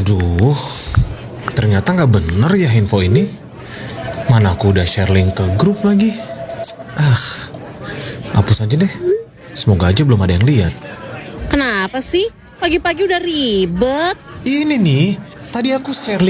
Aduh, ternyata nggak bener ya info ini. Mana aku udah share link ke grup lagi. Hapus aja deh. Semoga aja belum ada yang lihat. Kenapa sih? Pagi-pagi udah ribet. Ini nih, tadi aku share